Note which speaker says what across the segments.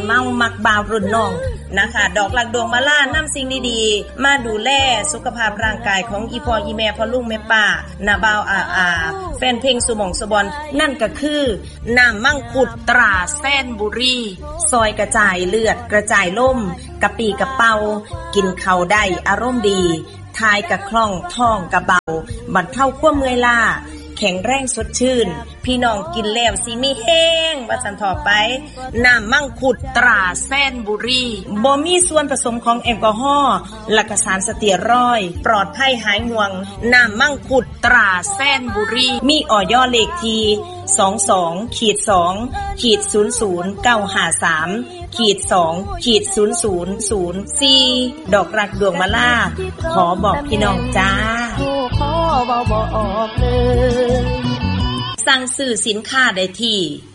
Speaker 1: เมามักบ่าวรุ่นน้องนะคะดอกหลักดวงมาล่านำสิ่งดีๆมาดูแลสุขภาพร่างกายของอีพ่ออีแม่พ่อลุงแม่ป้านาบ่าวแฟนเพลงสุหม่องสุบอนนั่นก็คือน้ำมังคุดตราแซนบุรีซอยกระจายเลือดกระจายล่มกะปีกระเป๋ากินข้าวได้อารมณ์ดีทายกะคล่องท้องกะเบาบรรเทาความเมื่อยล้าแข็งแรงสดชื่นพี่น้องกินแล้วสิมีแห้งว่าสันต่อไปน้ำมังคุดตราแซนบุรีบ่มีส่วนผสมของแอลกอฮอล์และก็สารสเตียรอยด์ปลอดภัยหายห่วงน้ำมังคุดตราแซนบุรีมีอย.เลขที่22-2-00953-2-00004ดอกรักดวงมะลาขอบอกพี่น้องจ้าสั่งซื้อสินค้าได้ที่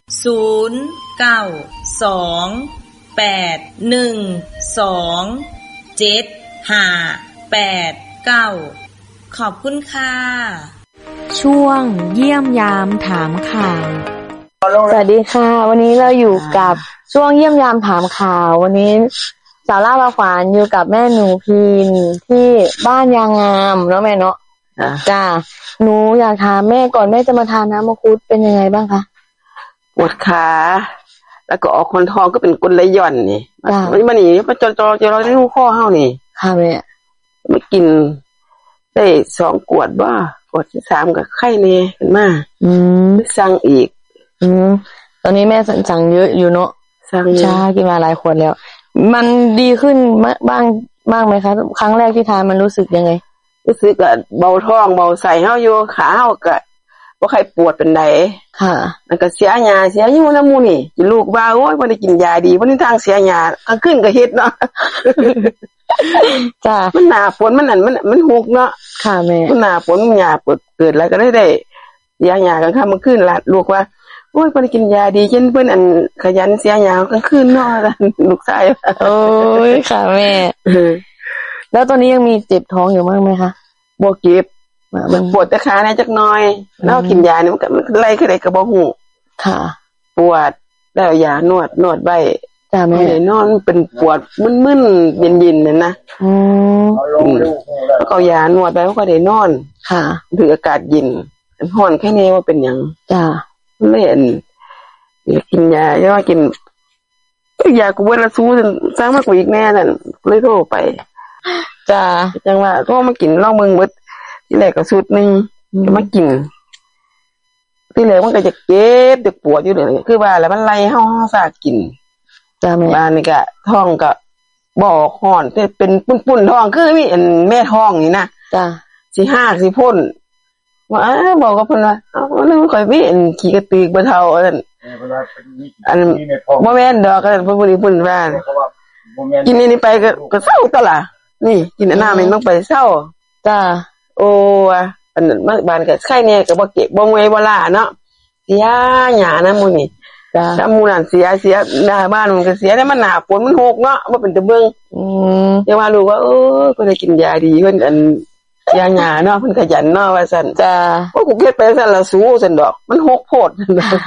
Speaker 1: 0921127589ขอบคุณค่ะ
Speaker 2: ช่วงเยี่ยมยามถามข่าวสวัสดีค่ะวันนี้เราอยู่กับช่วงเยี่ยมยามถามข่าววันนี้สาวล่าบาขวานอยู่กับแม่หนูพินที่บ้านยางงามเนาะแม่เนาะจ้าหนูอยากถามแม่ก่อนแม่จะมาทานน้ำมังคุดเป็นยังไงบ้างคะ
Speaker 3: ปวดขาแล้วก็ออกคนท้องก็เป็นกุนไหลย่อนนี่มันนี่มาจอเราได้หูข้อเฮานี่
Speaker 2: ค่ะแม่
Speaker 3: ไม่กินได้2 ขวดบ้าขวดที่3ก็ไข้แน่ขึ้นมาสั่งอีก
Speaker 2: ตอนนี้แม่สั่งเยอะอยู่เนาะ
Speaker 3: สั่ง
Speaker 2: ชากินมาหลายขวดแล้วมันดีขึ้นบ้างไหมคะครั้งแรกที่ทานมันรู้สึกยังไง
Speaker 3: รู้สึกก็เบาท้องเบาใส่เฮาอยู่ขาเฮาก็บ่ค่อยปวดปานใด
Speaker 2: ค่ะ
Speaker 3: มันก็เสียหญ้าเสียอยู่นำหมู่นี่กินลูกว่าโอ๊ยบ่ได้กินยาดีบ่ได้ทางเสียหญ้ากลางคืนก็เฮ็ดเนาะ
Speaker 2: จ้ะ
Speaker 3: มันหน้าฝนมันนั่นมันฮุกเนาะ
Speaker 2: ค่ะแม่
Speaker 3: มันหน้าฝนหญ้าเกิดแล้วก็ได้เสียหญ้ากลางค่ำกลางคืนล่ะลูกว่าโอ๊ยบ่ได้กินยาดีจนเพิ่นอันขยันเสียหญ้ากลางคืนเนาะลูกชาย
Speaker 2: โอ้ยค่ะแม่แล้วตอนนี้ยังมีเจ็บท้องอยู่มั้งมั้ยคะ
Speaker 3: บ่เก็บมันปวดแต่ขาแน่จักหน่อยแล้วกินยานี่มันไล่คือได้ก็บ่ฮู้
Speaker 2: ค่ะ
Speaker 3: ปวดแล้วยานวดไว้
Speaker 2: จ้ะแม่
Speaker 3: นอนเป็นปวดมึนๆเย็นๆนั่นนะแล้วก็ยานวดไปก็ได้นอน
Speaker 2: ค่ะ
Speaker 3: ถืออากาศเย็นร้อนแค่นี้ว่าเป็นหยัง
Speaker 2: จ้ะ
Speaker 3: ไม่เห็นกินยาย่อกินยากูเวลาสู้สร้างมากกว่าอีกแน่นั่นเลยโทรไป
Speaker 2: จ้ะ
Speaker 3: จังว่าก็มากินลองเบิ่งเบิดที่แรกก็สุดนึงก็มากินที่แรกมันก็จะเจ็บจะปวดอยู่เลยคือว่าแล้วมันไล่เฮาซากกิน
Speaker 2: จ้ะแม่
Speaker 3: บ้านนี่ก็ท้องก็บ่ฮ้อนเป็นปุ้นๆท้องคือมีอันแม่ท้องนี่นะ
Speaker 2: จ้ะ
Speaker 3: สิพ่นว่าบอกกับเพิ่นว่ามันค่อยมีอันขี้กระตือกบ่เท่าอันบ่แม่นดอกก็เพิ่นว่ากินนี่ไปก็เศร้าตะล่ะนี่กินน้ำมันต้องไปเศร้า
Speaker 2: จ้า
Speaker 3: โอ้อันนั้นบ้านก็ไข้เนี่ยก็บ่เก็บบ่เมื่อยบ่ล้าเนาะเสียหญ้านะหมู่นี่จ้าถ้าหมู่นั้นเสียหน้าบ้านมันก็เสียได้มันหน้าฝนมันหกเนาะบ่เป็นตะเบิ่งอย่าว่าลูกว่าเพิ่นได้กินยาดีเพิ่นอันยาหญ้าเนาะเพิ่นขยันเนาะว่าซั่น
Speaker 2: จ้า
Speaker 3: บ่กูเฮ็ดไปซั่นล่ะสู้ซั่นดอกมันหกโพด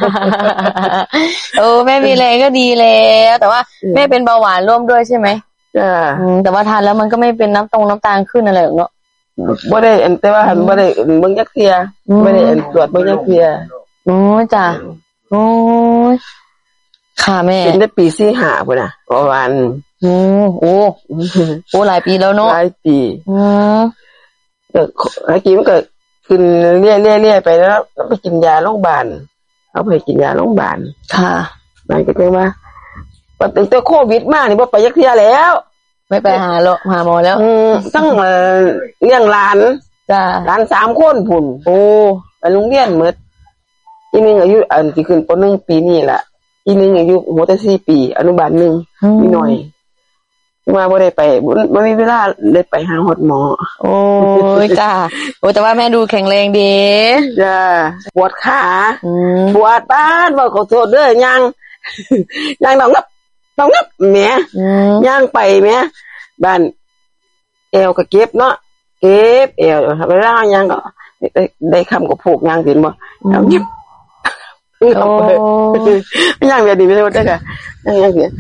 Speaker 2: โอ้แม่มีแรงก็ดีแล้วแต่ว่าแม่เป็นเบาหวานร่วมด้วยใช่มั้ย
Speaker 3: จ้า
Speaker 2: แต่ว่าทานแล้วมันก็ไม่เป็นน้ำตาลขึ้นอะไรหรอกเนาะ
Speaker 3: บ่ได้แต่ว่าบ่ได้เบิ่งจักเที่ยบ่ได้ตรวจเบิ่งจักเที่ย
Speaker 2: โอ้จ้ะโอ้ยค่ะแม่
Speaker 3: เป็นได้ปี45พุ่นน่ะประมาณ
Speaker 2: โอ้หลายปีแล้วเนาะ
Speaker 3: หลายปีก็เมื่อกี้มันก็ขึ้นเรื่อยๆไปแล้วไปกินยาโรงพยาบาลเอาไปกินยาโรงพยาบาล
Speaker 2: ค่ะ
Speaker 3: มันก็จังว่าตั้งแต่โควิดมานี่บ่ไปจักเที่ยแล้ว
Speaker 2: ไม่ไปหาหมอแล้ว
Speaker 3: ตั้งเลี้ยงหลาน
Speaker 2: จ้ะ
Speaker 3: หลาน3 คนพุ่นโอ้ไปโรงเรียนหมดอีนึงอายุอันสิขึ้นป.1 ปีนี้ล่ะอีนึงอายุโหแต่4 ปีอนุบาล1มีหน่อยมาบ่ได้ไปบ่มีเวลาได้ไปหาหมอ
Speaker 2: โอ้ยจ้าโอ้แต่ว่าแม่ดูแข็งแรงดี
Speaker 3: จ้าปวดขาปวดบ้านบ่ขอโทษเด้อย่างต้องงับแม่ย่างไปแม่บ้านเอวก็เก็บเนาะเก็บเอวเวลาย่างก็ได้คำก็ผูกย่างเป็นบ่เอาเงียบย่างแบบนี้ไม่ได้ว่าได้ค่ะย่างเสีย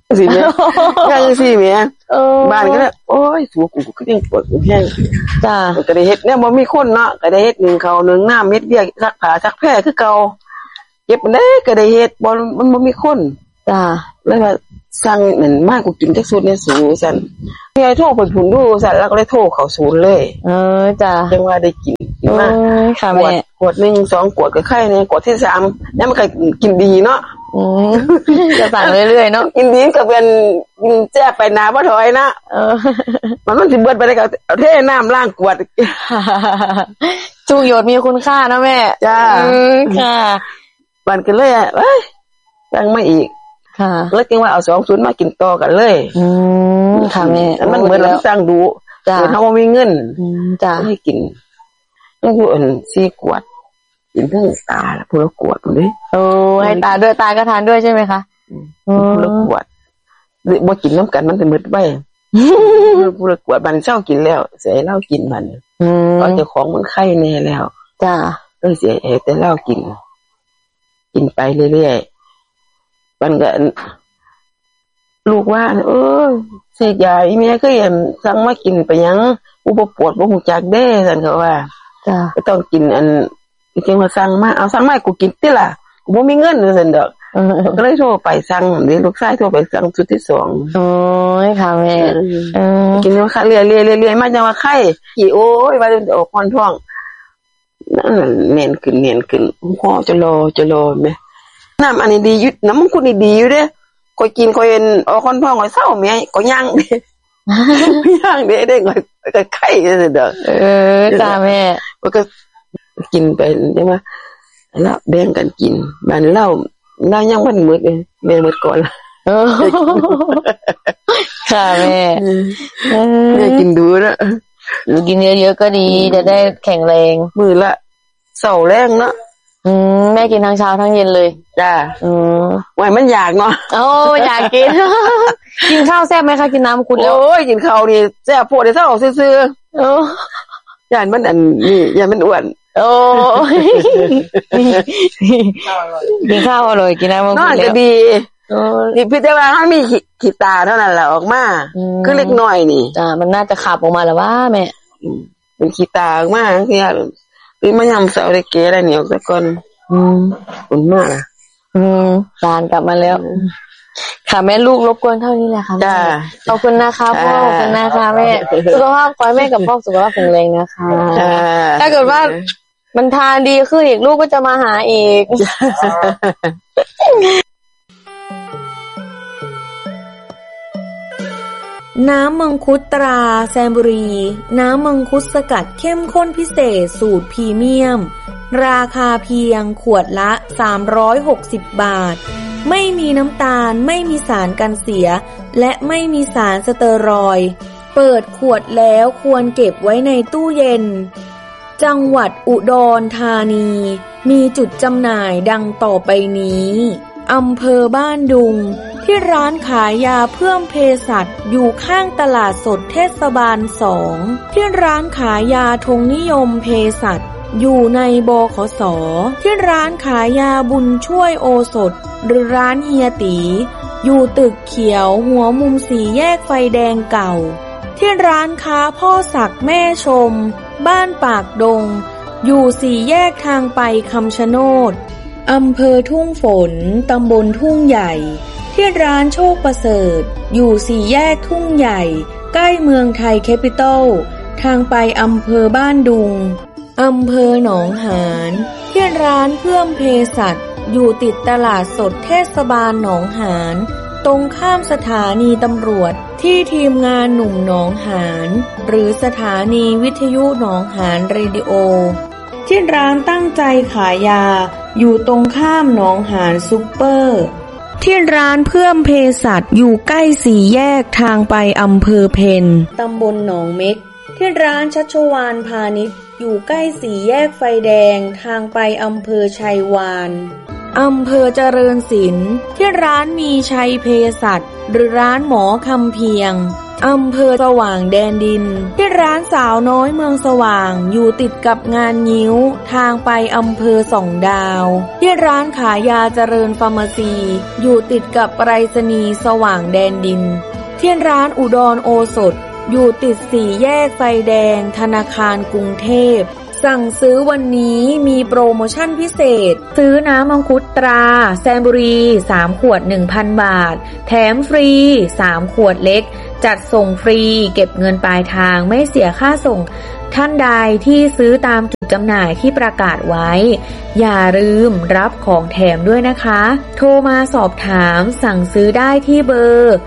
Speaker 3: สิแม่ยังสิแม่บ้านก็เลยโอ้ยสูกูก็ยังปวดแห้ง
Speaker 2: จ้า
Speaker 3: ก็ได้เฮ็ดเนี่ยบ่มีคนเนาะก็ได้เฮ็ด1ข้าว1น้ำเฮ็ดเวียกซักผ้าซักแพร่คือเก่าเก็บได้ก็ได้เฮ็ดบ่มันบ่มีคน
Speaker 2: จ้า
Speaker 3: เลยว่าสั่งนั่นมากูกินจักสุดในสูซั่นยายโทรไปพุ่นดูซั่นแล้วก็เลยโทรเข้าศูนย์เลย
Speaker 2: จ้า
Speaker 3: จังว่าได้กินมา
Speaker 2: ค่ะแม่
Speaker 3: ขวด1 2ขวดก็ไข้ในขวดที่3แล้วมันก็กินดีเนาะ
Speaker 2: จะสั่งเรื่อยๆเนาะ
Speaker 3: กินดีก็เป็นกินแซ่บไปหน้าบ่ถอยนะมันสิเบิดไปได้ก็เทน้ำล้างขวด
Speaker 2: ทุกหยดมีคุณค่านะแม่
Speaker 3: จ้า
Speaker 2: ค่ะ
Speaker 3: บันกันเลยเอ้ยสั่งมาอีก
Speaker 2: ค่ะ
Speaker 3: แล้วจึงว่าเอา20มากินต่อกันเลย
Speaker 2: ค่ะแม่
Speaker 3: มันเหมือนเราสั่งดูเฮาบ่มีเงิน
Speaker 2: จ้า
Speaker 3: ให้กินแล้วอยู่อัน4ขวดกินทั้งตาละผู้ละขวดเลย
Speaker 2: ให้ตาด้วยตาก็ทานด้วยใช่ไหมคะ
Speaker 3: ผู้ละขวดบ่กินน้ำกันมันจะมืดไปผู้ละขวดบันเช้ากินแล้วเสียเหล้ากินมันก็เจ้าของมันไข้แน่แล้ว
Speaker 2: จ้า
Speaker 3: เสียแต่เหล้ากินไปเรื่อยๆมันก็ลูกว่าเสกยาอีแม่ก็ยังสั่งมากินไปยังอุปปวดบ่ฮู้จักเด้ซั่นเขาว่า
Speaker 2: จ้า
Speaker 3: ก็ต้องกินอันจริงๆว่าสั่งมาเอาสั่งมากูกินติล่ะกูบ่มีเงินซั่นดอกก็เลยโทรไปสั่งเดี๋ยวลูกชายโทรไปสั่งชุดที่2
Speaker 2: โอ้ยค่ะแม่
Speaker 3: กินว่าค่ะเรื่อยๆมาจังว่าไข้กี่โอ้ยว่าออกคอนท้องนั่นเน้นขึ้นพ่อจะรอแม่น้ำอันนี้ดีอยู่น้ำมังคุดนี่ดีอยู่เด้ค่อยกินค่อยออกคอนท้องค่อยเศร้าแม่ก็ย่างเด้ได้ก็ไข้ซั่นดอก
Speaker 2: จ้าแม่
Speaker 3: ก็กินไปใช่มั้ยแล้วแบ่งกันกินบ้านเรายังบ่หมดเลยแม่หมดก่อน
Speaker 2: ค่ะแม่
Speaker 3: กินดูนะ
Speaker 2: กินเยอะๆก็ดีจะได้แข็งแรง
Speaker 3: มื้อละเช้าแรงเนาะ
Speaker 2: แม่กินทั้งเช้าทั้งเย็นเลย
Speaker 3: จ้าไว้มันอยากเนาะ
Speaker 2: อยากกินกินข้าวแซ่บไหมคะกินน้ำคุณแล้ว
Speaker 3: โอ้ยกินข้าวนี่แซ่บโพดได้เช้าซื่อย่านมันอันนี่ย่านมันอ้วน
Speaker 2: กินข้าวอร่อยกินน้ำมัน
Speaker 3: น่าจะดีนี่พี่แต่ว่าถ้ามีขี้ตาเท่านั้นแหละออกมาคือเล็กน้อยนี่
Speaker 2: มันน่าจะขับออกมาแล้วว่าแม่
Speaker 3: เป็นขี้ตาออกมาคือพี่มายำเสาได้เก๋ได้เหนียวซะก่อนอุ่นมาก
Speaker 2: จานกลับมาแล้วค่ะแม่ลูกรบกวนเท่านี้แหละค่ะ
Speaker 3: จ้า
Speaker 2: ขอบคุณนะคะพ่อขอบคุณนะคะแม่สุขภาพขอให้แม่กับพ่อสุขภาพแข็งแรงนะคะถ้าเกิดว่ามันทานดีขึ้นอีกลูกก็จะมาหาอีก
Speaker 4: น้ำมังคุดตราแซมบุรีน้ำมังคุดสกัดเข้มข้นพิเศษสูตรพรีเมียมราคาเพียงขวดละ360 บาทไม่มีน้ำตาลไม่มีสารกันเสียและไม่มีสารสเตอรอยด์เปิดขวดแล้วควรเก็บไว้ในตู้เย็นจังหวัดอุดรธานีมีจุดจำหน่ายดังต่อไปนี้อำเภอบ้านดุงที่ร้านขายยาเพิ่มเภสัชอยู่ข้างตลาดสดเทศบาล2ที่ร้านขายยาธงนิยมเภสัชอยู่ในบขส.ที่ร้านขายยาบุญช่วยโอสถหรือร้านเฮียตีอยู่ตึกเขียวหัวมุม4 แยกไฟแดงเก่าที่ร้านค้าพ่อศักดิ์แม่ชมบ้านปากดงอยู่4 แยกทางไปคำชะโนดอำเภอทุ่งฝนตำบลทุ่งใหญ่ที่ร้านโชคประเสริฐอยู่4 แยกทุ่งใหญ่ใกล้เมืองไทยแคปิตอลทางไปอำเภอบ้านดุงอำเภอหนองหานที่ร้านเพิ่มเภสัชอยู่ติดตลาดสดเทศบาลหนองหานตรงข้ามสถานีตำรวจที่ทีมงานหนุ่มหนองหานหรือสถานีวิทยุหนองหานเรดิโอที่ร้านตั้งใจขายยาอยู่ตรงข้ามหนองหานซุปเปอร์ที่ร้านเพิ่มเภสัชอยู่ใกล้4 แยกทางไปอำเภอเพ็ญตำบลหนองเม็กที่ร้านชัชวาลพาณิชย์อยู่ใกล้4 แยกไฟแดงทางไปอำเภอชัยวาลอำเภอเจริญศิลป์ที่ร้านมีชัยเภสัชหรือร้านหมอคำเพียงอำเภอสว่างแดนดินที่ร้านสาวน้อยเมืองสว่างอยู่ติดกับงานงิ้วทางไปอำเภอสองดาวที่ร้านขายยาเจริญฟาร์มาซีอยู่ติดกับไปรษณีย์สว่างแดนดินที่ร้านอุดรโอสถอยู่ติดสี่แยกไฟแดงธนาคารกรุงเทพสั่งซื้อวันนี้มีโปรโมชั่นพิเศษซื้อน้ำมังคุดตราแซมบุรี3ขวด 1,000 บาทแถมฟรี3ขวดเล็กจัดส่งฟรีเก็บเงินปลายทางไม่เสียค่าส่งท่านใดที่ซื้อตามจุดจำหน่ายที่ประกาศไว้อย่าลืมรับของแถมด้วยนะคะโทรมาสอบถามสั่งซื้อได้ที่เบอร์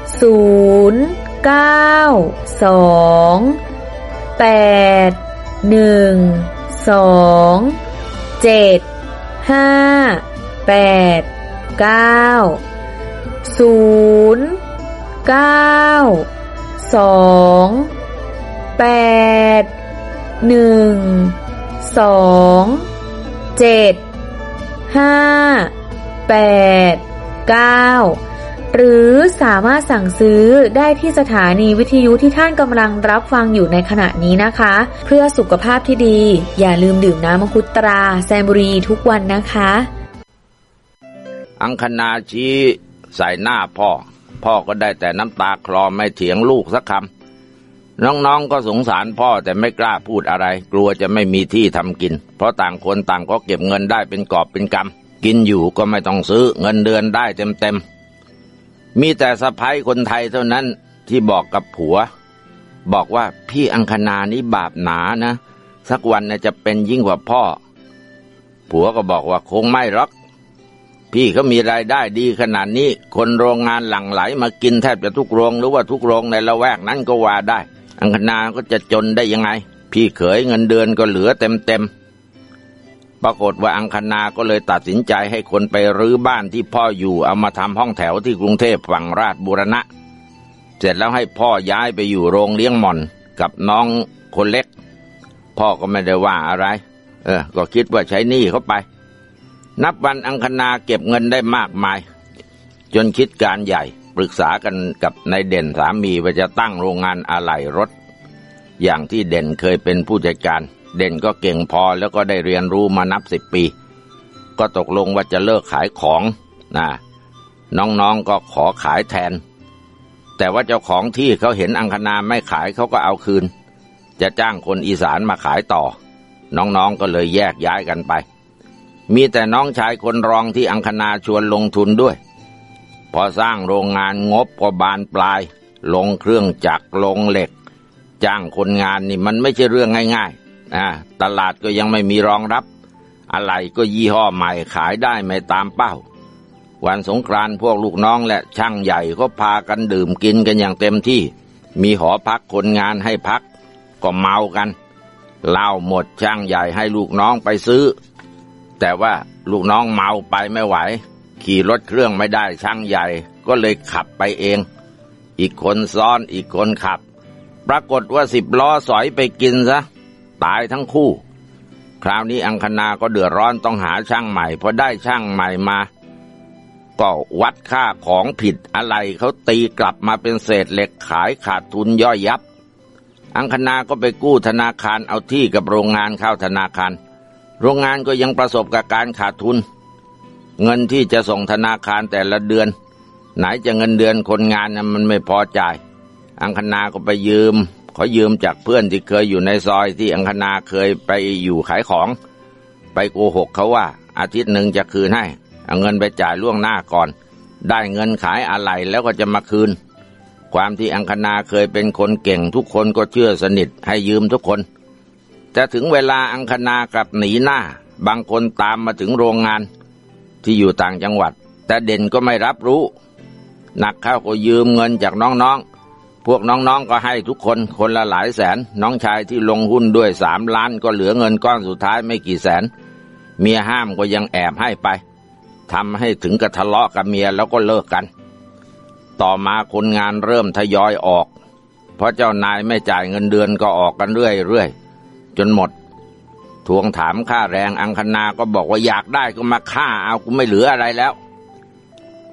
Speaker 4: หรือสามารถสั่งซื้อได้ที่สถานีวิทยุที่ท่านกำลังรับฟังอยู่ในขณะนี้นะคะเพื่อสุขภาพที่ดีอย่าลืมดื่มน้ำมังคุดตราแซมบุรีทุกวันนะคะ
Speaker 5: อังคณาชี้ใส่หน้าพ่อก็ได้แต่น้ำตาคลอไม่เถียงลูกสักคำน้องๆก็สงสารพ่อแต่ไม่กล้าพูดอะไรกลัวจะไม่มีที่ทำกินเพราะต่างคนต่างก็เก็บเงินได้เป็นกอบเป็นกำกินอยู่ก็ไม่ต้องซื้อเงินเดือนได้เต็มมีแต่สะใภ้คนไทยเท่านั้นที่บอกกับผัวบอกว่าพี่อังคณานี่บาปหนานะสักวันจะเป็นยิ่งกว่าพ่อผัวก็บอกว่าคงไม่หรอกพี่เขามีรายได้ดีขนาดนี้คนโรงงานหลั่งไหลมากินแทบจะทุกโรงหรือว่าทุกโรงในละแวกนั้นก็ว่าได้อังคณาก็จะจนได้ยังไงพี่เขยเงินเดือนก็เหลือเต็มปรากฏว่าอังคณาก็เลยตัดสินใจให้คนไปรื้อบ้านที่พ่ออยู่เอามาทำห้องแถวที่กรุงเทพฝั่งราชบูรณะเสร็จแล้วให้พ่อย้ายไปอยู่โรงเลี้ยงหม่อนกับน้องคนเล็กพ่อก็ไม่ได้ว่าอะไรก็คิดว่าใช้หนี้เขาไปนับวันอังคณาเก็บเงินได้มากมายจนคิดการใหญ่ปรึกษากันกับนายเด่นสามีว่าจะตั้งโรงงานอะไหล่รถอย่างที่เด่นเคยเป็นผู้จัดการเด่นก็เก่งพอแล้วก็ได้เรียนรู้มานับ10 ปีก็ตกลงว่าจะเลิกขายของนะน้องๆก็ขอขายแทนแต่ว่าเจ้าของที่เขาเห็นอังคณาไม่ขายเขาก็เอาคืนจะจ้างคนอีสานมาขายต่อน้องๆก็เลยแยกย้ายกันไปมีแต่น้องชายคนรองที่อังคณาชวนลงทุนด้วยพอสร้างโรงงานงบก็บานปลายลงเครื่องจักรลงเหล็กจ้างคนงานนี่มันไม่ใช่เรื่องง่ายๆตลาดก็ยังไม่มีรองรับอะไรก็ยี่ห้อใหม่ขายได้ไม่ตามเป้าวันสงกรานต์พวกลูกน้องและช่างใหญ่ก็พากันดื่มกินกันอย่างเต็มที่มีหอพักคนงานให้พักก็เมากันเหล้าหมดช่างใหญ่ให้ลูกน้องไปซื้อแต่ว่าลูกน้องเมาไปไม่ไหวขี่รถเครื่องไม่ได้ช่างใหญ่ก็เลยขับไปเองอีกคนซ้อนอีกคนขับปรากฏว่า10 ล้อสอยไปกินซะตายทั้งคู่คราวนี้อังคณาก็เดือดร้อนต้องหาช่างใหม่พอได้ช่างใหม่มาก็วัดค่าของผิดอะไรเขาตีกลับมาเป็นเศษเหล็กขายขาดทุนย่อยยับอังคณาก็ไปกู้ธนาคารเอาที่กับโรงงานเข้าธนาคารโรงงานก็ยังประสบกับการขาดทุนเงินที่จะส่งธนาคารแต่ละเดือนไหนจะเงินเดือนคนงานมันไม่พอจ่ายอังคณาก็ไปขอยืมจากเพื่อนที่เคยอยู่ในซอยที่อังคณาเคยไปอยู่ขายของไปโกหกเขาว่าอาทิตย์หนึ่งจะคืนให้เอาเงินไปจ่ายล่วงหน้าก่อนได้เงินขายอะไหล่แล้วก็จะมาคืนความที่อังคณาเคยเป็นคนเก่งทุกคนก็เชื่อสนิทให้ยืมทุกคนแต่ถึงเวลาอังคณากลับหนีหน้าบางคนตามมาถึงโรงงานที่อยู่ต่างจังหวัดแต่เด่นก็ไม่รับรู้หนักเข้าก็ยืมเงินจากน้องๆพวกน้องๆก็ให้ทุกคนคนละหลายแสนน้องชายที่ลงหุ้นด้วย3 ล้านก็เหลือเงินก้อนสุดท้ายไม่กี่แสนเมียห้ามก็ยังแอบให้ไปทำให้ถึงกับทะเลาะกับเมียแล้วก็เลิกกันต่อมาคนงานเริ่มทยอยออกเพราะเจ้านายไม่จ่ายเงินเดือนก็ออกกันเรื่อยจนหมดทวงถามค่าแรงอังคณาก็บอกว่าอยากได้ก็มาฆ่าเอากูไม่เหลืออะไรแล้ว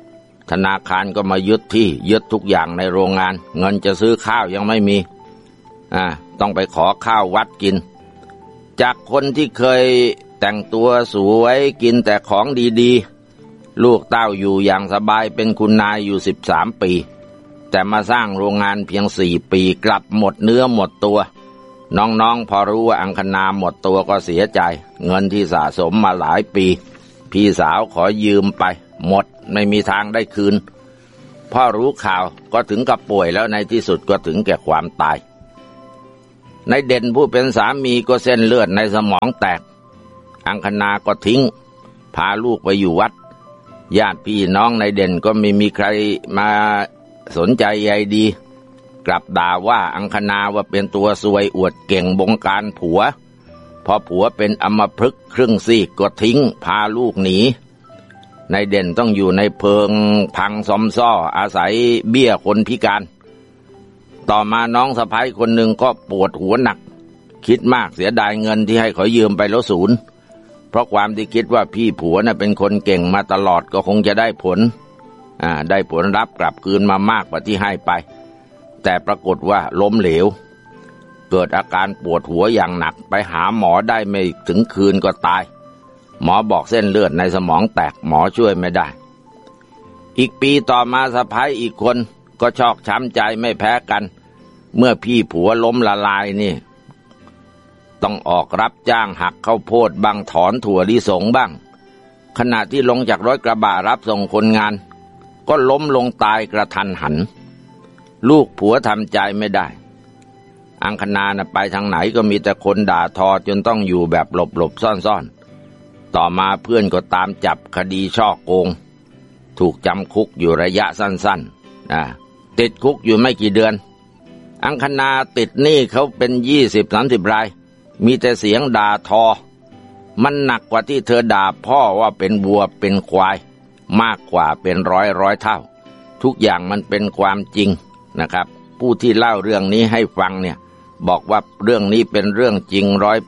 Speaker 5: ธนาคารก็มายึดที่ยึดทุกอย่างในโรงงานเงินจะซื้อข้าวยังไม่มีต้องไปขอข้าววัดกินจากคนที่เคยแต่งตัวสวยกินแต่ของดีๆลูกเต้าอยู่อย่างสบายเป็นคุณนายอยู่13 ปีแต่มาสร้างโรงงานเพียง4 ปีกลับหมดเนื้อหมดตัวน้องๆพอรู้ว่าอังคณาหมดตัวก็เสียใจเงินที่สะสมมาหลายปีพี่สาวขอยืมไปหมดไม่มีทางได้คืนพ่อรู้ข่าวก็ถึงกับป่วยแล้วในที่สุดก็ถึงแก่ความตายในเด่นผู้เป็นสามีก็เส้นเลือดในสมองแตกอังคณาก็ทิ้งพาลูกไปอยู่วัดญาติพี่น้องในเด่นก็ไม่มีใครมาสนใจใยดีกลับด่าว่าอังคณาว่าเป็นตัวซวยอวดเก่งบงการผัวพอผัวเป็นอัมพฤกษ์ครึ่งซีกก็ทิ้งพาลูกหนีในเด่นต้องอยู่ในเพิงพังซอมซ่ออาศัยเบี้ยคนพิการต่อมาน้องสะใภ้คนหนึ่งก็ปวดหัวหนักคิดมากเสียดายเงินที่ให้เขายืมไปแล้วศูนย์เพราะความที่คิดว่าพี่ผัวน่ะเป็นคนเก่งมาตลอดก็คงจะได้ผลได้ผลรับกลับคืนมามากกว่าที่ให้ไปแต่ปรากฏว่าล้มเหลวเกิดอาการปวดหัวอย่างหนักไปหาหมอได้ไม่ถึงคืนก็ตายหมอบอกเส้นเลือดในสมองแตกหมอช่วยไม่ได้อีกปีต่อมาสะใภ้อีกคนก็ชอกช้ำใจไม่แพ้กันเมื่อพี่ผัวล้มละลายนี่ต้องออกรับจ้างหักข้าวโพดบ้างถอนถั่วลิสงบ้างขณะที่ลงจากรถกระบะรับส่งคนงานก็ล้มลงตายกระทันหันลูกผัวทำใจไม่ได้อังคณาไปทางไหนก็มีแต่คนด่าทอจนต้องอยู่แบบหลบๆซ่อนๆต่อมาเพื่อนก็ตามจับคดีฉ้อโกงถูกจำคุกอยู่ระยะสั้นๆติดคุกอยู่ไม่กี่เดือนอังคณาติดหนี้เขาเป็น 20-30 รายมีแต่เสียงด่าทอมันหนักกว่าที่เธอด่าพ่อว่าเป็นวัวเป็นควายมากกว่าเป็นร้อยเท่าทุกอย่างมันเป็นความจริงนะครับผู้ที่เล่าเรื่องนี้ให้ฟังเนี่ยบอกว่าเรื่องนี้เป็นเรื่องจริง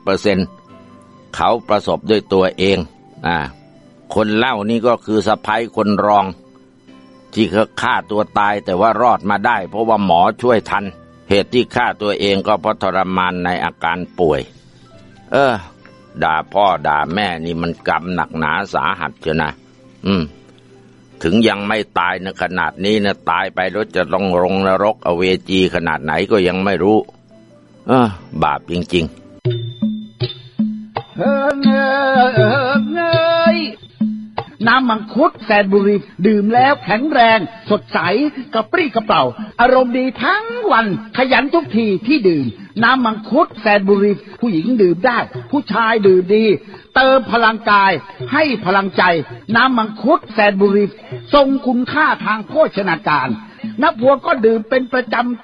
Speaker 5: 100% เขาประสบด้วยตัวเองคนเล่านี่ก็คือสะใภ้คนรองที่เขาฆ่าตัวตายแต่ว่ารอดมาได้เพราะว่าหมอช่วยทันเหตุที่ฆ่าตัวเองก็เพราะทรมานในอาการป่วยด่าพ่อด่าแม่นี่มันกรรมหนักหนาสาหัสเชียวนะถึงยังไม่ตายในขนาดนี้นะตายไปแล้วจะต้องลงนรกอเวจีขนาดไหนก็ยังไม่รู้บาปจริงๆ
Speaker 6: น้ำมังคุดแสนบุรีดื่มแล้วแข็งแรงสดใสกระปรี้กระเปร่าอารมณ์ดีทั้งวันขยันทุกทีที่ดื่มน้ำมังคุดแสนบุรีผู้หญิงดื่มได้ผู้ชายดื่มดีเติมพลังกายให้พลังใจน้ำมังคุดแสนบุรีทรงคุณค่าทางโภชนาการนักผัวก็ดื่มเป็นประจำ